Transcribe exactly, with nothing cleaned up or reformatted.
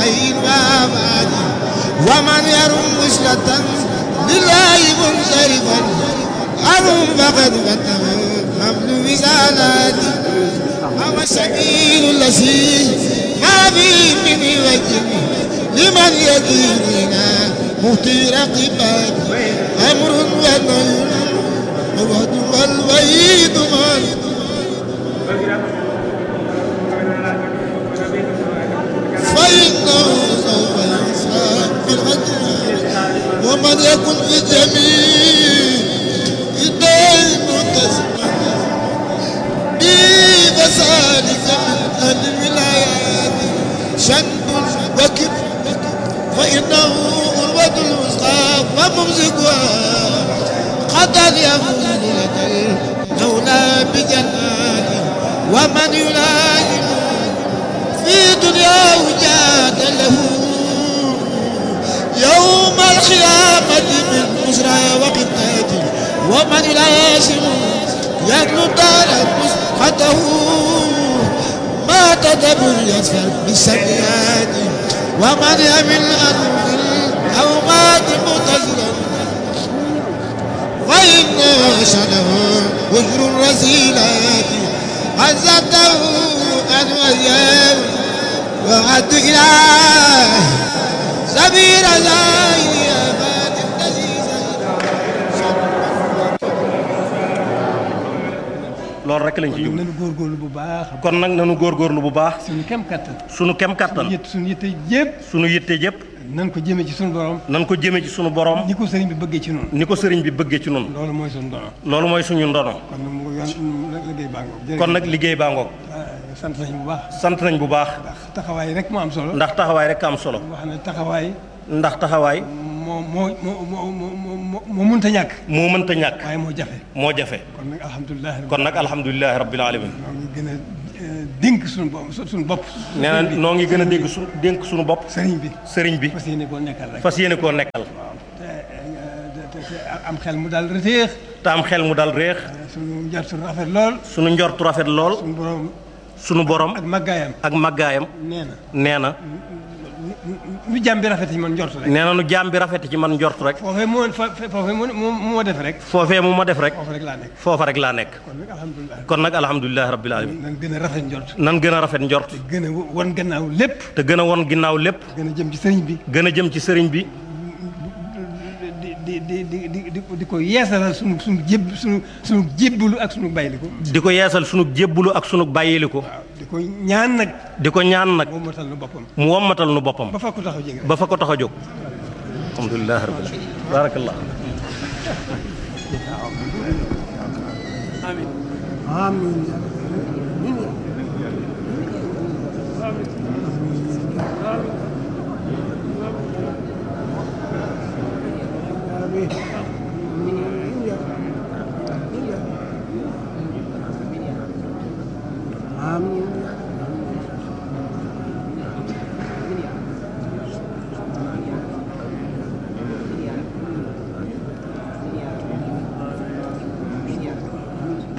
خير وآبادي ومن يرم وصلة لله منصرفا أرم فقد فتح حمل وصالاتي هو السبيل الذي ما فيه من وجه لمن يديننا مهتي رقبات أمر ونهي الوعد والوعيد من فإنه سوف يحساب بالحجر ومن يكن في جميع الدين متسما بفسادك من الولايات شنب وكب فإنه أروة الوسطى وممسكها قد يفوز لك المولى بجنات ومن يلازم في دنياه جاد له يوم القيامة من بشرى وقتات ومن يلازم يدل دار مسقطه ما تدبر يسفر بالسيئات ومن يمل أنه الأوقات متزرا وإن شده وجر الرسيلات عزته أن وياه وعد إله سبيل زايفات النزيزة loolu rek lañ ci jublu nanu góorgóorlu bu baax kon nag nanu góorgóorlu bu baax suñu kem kattan sunu kem kattan suñu yitte yëpp sunu yitte yëpp nan ko jëmee ci sunu borom nan ko jëmee ci sunu borom ni ko sëriñ bi bëggee ci noonu ni ko sëriñ bi bëggee ci noonu loolu mooy sunu ndono loolu mooy suñu ndono kon nag mu yoon liggéey baa ngoog kon nag liggéey baa ngoog sant nañ bu baax sant nañ bu baax ndax taxawaay rek moo am solo ndax taxawaay rek am solo wax ne taxawaay ndax taxawaay moo moo moo moo moo mënta ñàkk moo mënta ñàkk waaye moo jafe moo jafe kon nag alhamdulilah kon nag alhamdulilahi rabbil alamin noo ngi gën a dénk suñu bopp suñu bopp nee na noo ngi gën a dégg su dénk suñu bopp sëriñ bi sëriñ bi fas yéene koo nekkal rek fas yéene koo nekkal te am xel mu daal réex te am xel mu dal réex suñu njort rafet lool suñu njortu rafet lool suñu borom sunu borom ak màggaayam ak màggaayam nee na nee na nu jàmm bi rafet ci man njort rek nee na nu jaam bi rafet ci man njort rek foofee moo foofee moo moo def rek foofee mu ma def rek foofu rek laa nekk foofa rek laa nekk kon nag alhamdulilah kon nag alhamdulilahi rabbil alamin nan gën a rafet njort nan gën a rafet njort gën a won gannaaw lépp te gën a won ginnaaw lépp gën a jëm ci sëriñ bi gën a jëm ci sëriñ bi di di di di di di ko yeesalal sunu sunu jéb sunu sunu jébbalu ak sunu bàyyiliku di ko yeesal sunu jébbulu ak sunu bàyyiliku waaw di ko ñaan nag di ko ñaan nag moom matal na boppam mu wommatal nu boppam ba fa ko taxaw jege ba fa ko tax a jóg alhamdulilah rabbil alamin barakallah amiin amiin amiin